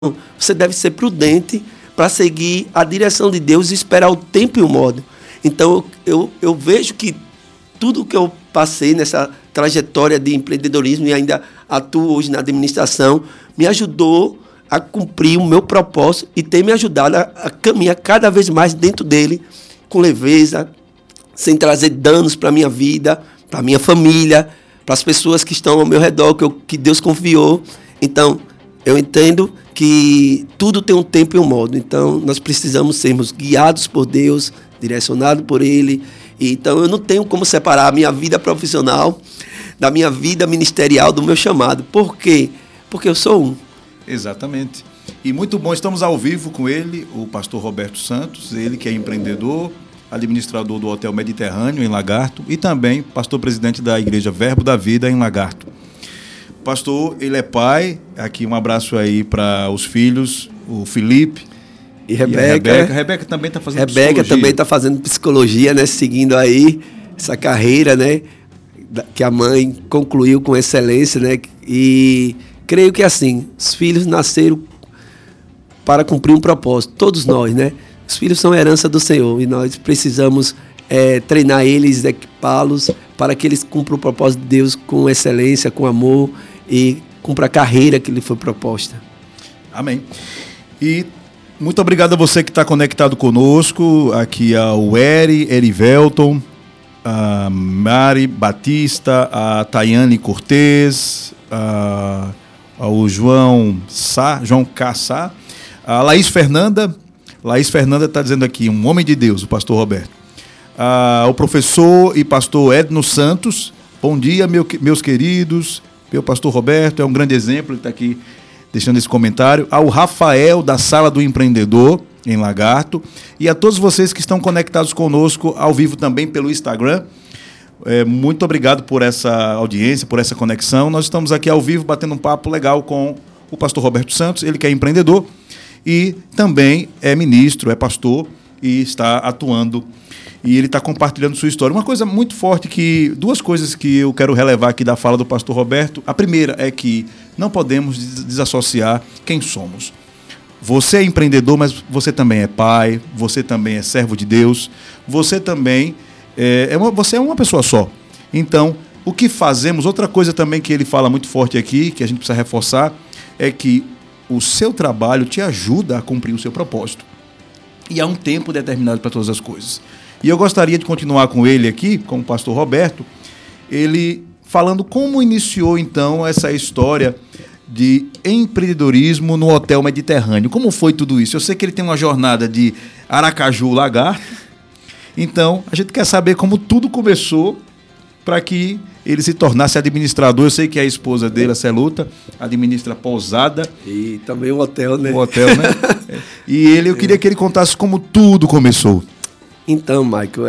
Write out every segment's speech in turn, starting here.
você deve ser prudente para seguir a direção de Deus e esperar o tempo e o modo. Então, eu vejo que tudo que eu passei nessa trajetória de empreendedorismo e ainda atuo hoje na administração, me ajudou a cumprir o meu propósito e tem me ajudado a caminhar cada vez mais dentro dele, com leveza, sem trazer danos para a minha vida, para a minha família, para as pessoas que estão ao meu redor, que Deus confiou. Então, eu entendo que tudo tem um tempo e um modo. Então, nós precisamos sermos guiados por Deus, direcionados por Ele. Então, eu não tenho como separar a minha vida profissional da minha vida ministerial, do meu chamado. Por quê? Porque eu sou um. Exatamente. E muito bom, estamos ao vivo com ele, o pastor Roberto Santos, ele que é empreendedor, administrador do Hotel Mediterrâneo, em Lagarto, e também pastor-presidente da Igreja Verbo da Vida, em Lagarto. Pastor, ele é pai, aqui um abraço aí para os filhos, o Felipe e Rebeca. Rebeca também está fazendo psicologia. Rebeca também está fazendo psicologia, né? Seguindo aí essa carreira, né? Que a mãe concluiu com excelência, né? E creio que assim, os filhos nasceram para cumprir um propósito, todos nós, né? Os filhos são herança do Senhor e nós precisamos treinar eles, equipá-los para que eles cumpram o propósito de Deus com excelência, com amor e cumpra a carreira que lhe foi proposta. Amém. E muito obrigado a você que está conectado conosco, aqui ao Erivelton, a Mari Batista, a Tayane Cortez, ao João Cassá, a Laís Fernanda. Laís Fernanda está dizendo aqui, um homem de Deus, o pastor Roberto. O professor e pastor Edno Santos, bom dia, meus queridos. Meu pastor Roberto é um grande exemplo, ele está aqui deixando esse comentário. Ao Rafael, da Sala do Empreendedor, em Lagarto. E a todos vocês que estão conectados conosco ao vivo também pelo Instagram. Muito obrigado por essa audiência, por essa conexão. Nós estamos aqui ao vivo batendo um papo legal com o pastor Roberto Santos, ele que é empreendedor e também é ministro, é pastor e está atuando. E ele está compartilhando sua história. Uma coisa muito forte, duas coisas que eu quero relevar aqui da fala do pastor Roberto. A primeira é que não podemos desassociar quem somos. Você é empreendedor, mas você também é pai, você também é servo de Deus, você também você é uma pessoa só. Então, o que fazemos, outra coisa também que ele fala muito forte aqui, que a gente precisa reforçar, é que o seu trabalho te ajuda a cumprir o seu propósito. E há um tempo determinado para todas as coisas. E eu gostaria de continuar com ele aqui, com o pastor Roberto, ele falando como iniciou, então, essa história de empreendedorismo no Hotel Mediterrâneo. Como foi tudo isso? Eu sei que ele tem uma jornada de Aracaju, Lagarto. Então, a gente quer saber como tudo começou para que ele se tornasse administrador. Eu sei que a esposa dele, a Celuta, administra pousada. E também o hotel, né? O hotel, né? E eu queria que ele contasse como tudo começou. Então, Michael,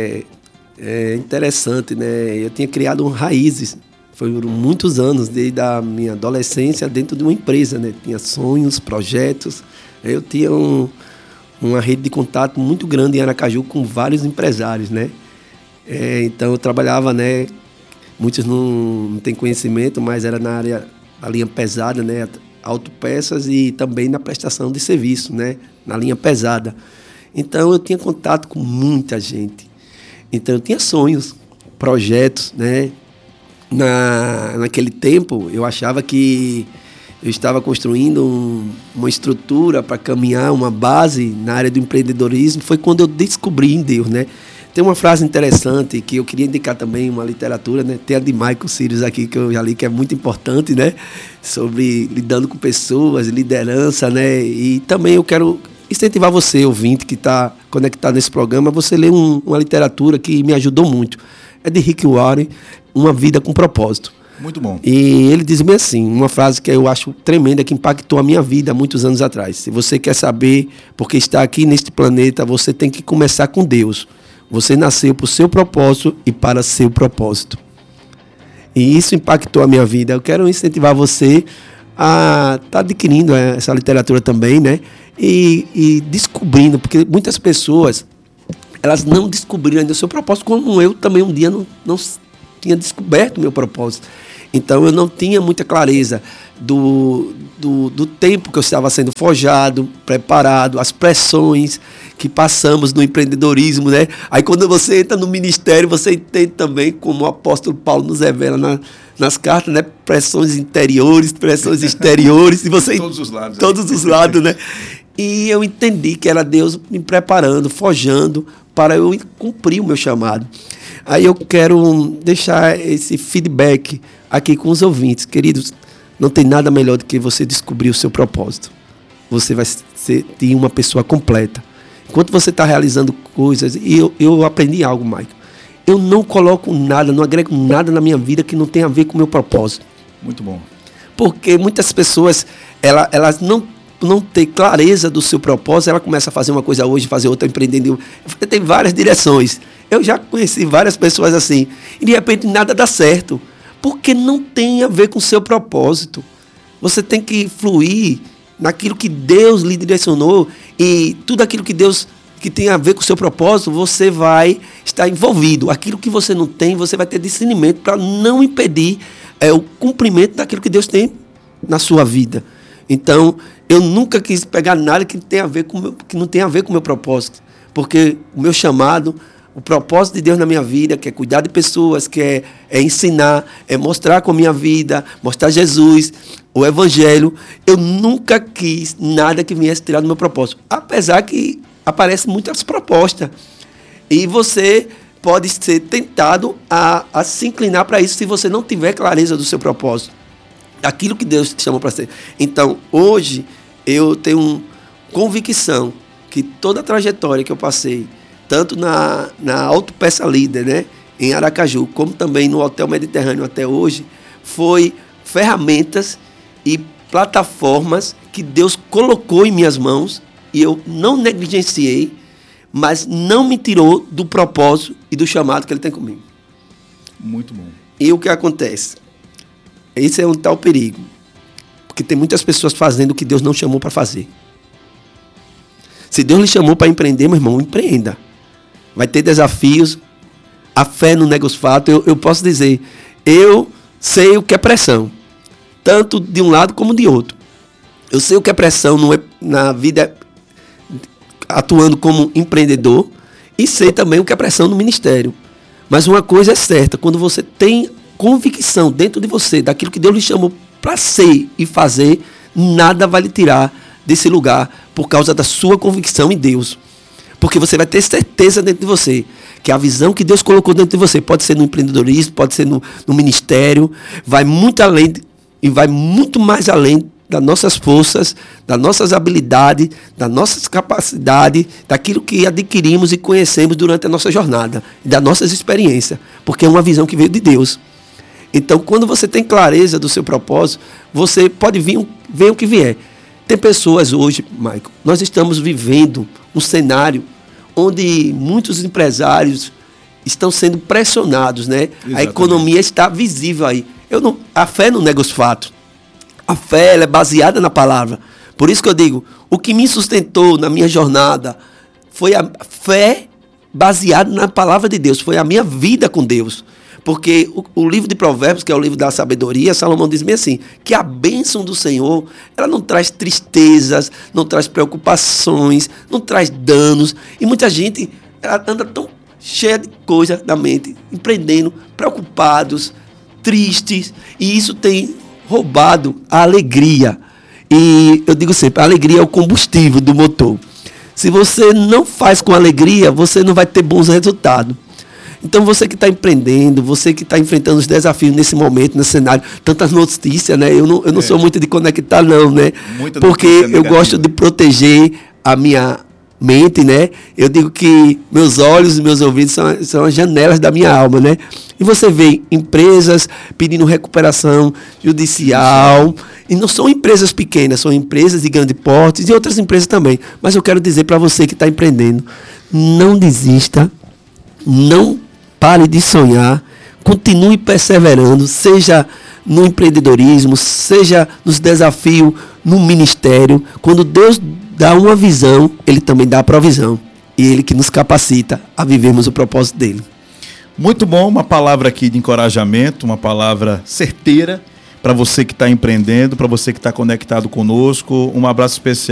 é interessante, né? Eu tinha criado raízes, foi por muitos anos, desde a minha adolescência, dentro de uma empresa, né? Tinha sonhos, projetos. Eu tinha uma rede de contato muito grande em Aracaju com vários empresários, né? Então, eu trabalhava, né? Muitos não têm conhecimento, mas era na área, a linha pesada, né? Autopeças e também na prestação de serviço, né? Na linha pesada. Então, eu tinha contato com muita gente. Então, eu tinha sonhos, projetos, né? Naquele tempo, eu achava que eu estava construindo uma estrutura para caminhar, uma base na área do empreendedorismo. Foi quando eu descobri em Deus, né? Tem uma frase interessante que eu queria indicar também, uma literatura, né? Tem a de Michael Sirius aqui, que eu já li, que é muito importante, né? Sobre lidando com pessoas, liderança, né? E também eu quero incentivar você, ouvinte, que está conectado nesse programa, você ler uma literatura que me ajudou muito. É de Rick Warren, Uma Vida com Propósito. Muito bom. E ele diz bem assim, uma frase que eu acho tremenda, que impactou a minha vida há muitos anos atrás. Se você quer saber porque está aqui neste planeta, você tem que começar com Deus. Você nasceu para o seu propósito e para seu propósito. E isso impactou a minha vida. Eu quero incentivar você a estar adquirindo essa literatura também, né? E descobrindo, porque muitas pessoas, elas não descobriram ainda o seu propósito, como eu também um dia não tinha descoberto o meu propósito. Então eu não tinha muita clareza do tempo que eu estava sendo forjado, preparado, as pressões que passamos no empreendedorismo, né? Aí quando você entra no ministério, você entende também, como o apóstolo Paulo nos revela nas cartas, né? Pressões interiores, pressões exteriores, e você todos os lados. Todos os lados, né? E eu entendi que era Deus me preparando, forjando para eu cumprir o meu chamado. Aí eu quero deixar esse feedback aqui com os ouvintes. Queridos, não tem nada melhor do que você descobrir o seu propósito. Você vai ser uma pessoa completa. Enquanto você está realizando coisas, e eu aprendi algo, Michael. Eu não coloco nada, não agrego nada na minha vida que não tenha a ver com o meu propósito. Muito bom. Porque muitas pessoas, elas não têm clareza do seu propósito, ela começa a fazer uma coisa hoje, fazer outra, empreendendo. Tem várias direções. Eu já conheci várias pessoas assim. E de repente nada dá certo. Porque não tem a ver com o seu propósito. Você tem que fluir naquilo que Deus lhe direcionou. E tudo aquilo que tem a ver com o seu propósito, você vai estar envolvido. Aquilo que você não tem, você vai ter discernimento para não impedir o cumprimento daquilo que Deus tem na sua vida. Então, eu nunca quis pegar nada que não tenha a ver com o meu propósito. Porque o meu chamado, o propósito de Deus na minha vida, que é cuidar de pessoas, que é ensinar, é mostrar com a minha vida, mostrar Jesus, o Evangelho. Eu nunca quis nada que viesse tirar do meu propósito. Apesar que aparecem muitas propostas. E você pode ser tentado a se inclinar para isso se você não tiver clareza do seu propósito. Aquilo que Deus te chamou para ser. Então, hoje, eu tenho convicção que toda a trajetória que eu passei, tanto na Autopeça Líder, né, em Aracaju, como também no Hotel Mediterrâneo até hoje, foi ferramentas e plataformas que Deus colocou em minhas mãos e eu não negligenciei, mas não me tirou do propósito e do chamado que Ele tem comigo. Muito bom. E o que acontece? Esse é um tal perigo, porque tem muitas pessoas fazendo o que Deus não chamou para fazer. Se Deus lhe chamou para empreender, meu irmão, empreenda. Vai ter desafios, a fé no negócio fato. Eu posso dizer, eu sei o que é pressão, tanto de um lado como de outro. Eu sei o que é pressão na vida atuando como empreendedor e sei também o que é pressão no ministério. Mas uma coisa é certa, quando você tem convicção dentro de você daquilo que Deus lhe chamou para ser e fazer, nada vai lhe tirar desse lugar por causa da sua convicção em Deus. Porque você vai ter certeza dentro de você que a visão que Deus colocou dentro de você, pode ser no empreendedorismo, pode ser no ministério, vai muito além e vai muito mais além das nossas forças, das nossas habilidades, das nossas capacidades, daquilo que adquirimos e conhecemos durante a nossa jornada, das nossas experiências, porque é uma visão que veio de Deus. Então, quando você tem clareza do seu propósito, você pode vir o que vier. Tem pessoas hoje, Michael, nós estamos vivendo um cenário onde muitos empresários estão sendo pressionados, né? Exatamente. A economia está visível aí. A fé não nega os fatos. A fé ela é baseada na palavra. Por isso que eu digo, o que me sustentou na minha jornada foi a fé baseada na palavra de Deus, foi a minha vida com Deus. Porque o livro de Provérbios, que é o livro da sabedoria, Salomão diz bem assim, que a bênção do Senhor, ela não traz tristezas, não traz preocupações, não traz danos. E muita gente anda tão cheia de coisa na mente, empreendendo, preocupados, tristes, e isso tem roubado a alegria. E eu digo sempre, a alegria é o combustível do motor. Se você não faz com alegria, você não vai ter bons resultados. Então, você que está empreendendo, você que está enfrentando os desafios nesse momento, nesse cenário, tantas notícias, né? Eu não sou muito de conectar, não, né? Porque eu gosto de proteger a minha mente, né? Eu digo que meus olhos e meus ouvidos são as janelas da minha alma, né? E você vê empresas pedindo recuperação judicial, e não são empresas pequenas, são empresas de grande porte e outras empresas também. Mas eu quero dizer para você que está empreendendo, não desista, não pare de sonhar, continue perseverando, seja no empreendedorismo, seja nos desafios no ministério. Quando Deus dá uma visão, Ele também dá a provisão. E Ele que nos capacita a vivermos o propósito dEle. Muito bom, uma palavra aqui de encorajamento, uma palavra certeira inteira para você que está empreendendo, para você que está conectado conosco. Um abraço especial